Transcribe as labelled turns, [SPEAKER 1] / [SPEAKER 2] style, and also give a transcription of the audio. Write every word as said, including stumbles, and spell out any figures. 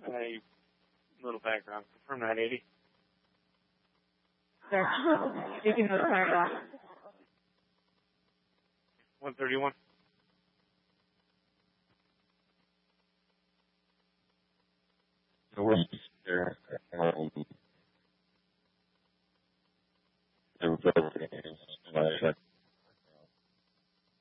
[SPEAKER 1] A little background. Confirm nine eighty.
[SPEAKER 2] Sir, you can go start off.
[SPEAKER 1] one thirty-one.
[SPEAKER 3] So we're there. Um,